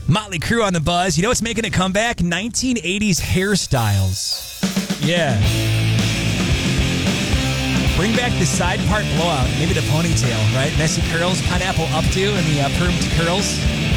Motley Crue on the buzz. You know what's making a comeback? 1980s hairstyles. Yeah. Bring back the side part blowout, maybe the ponytail, right? Messy curls, pineapple updo, and the permed curls.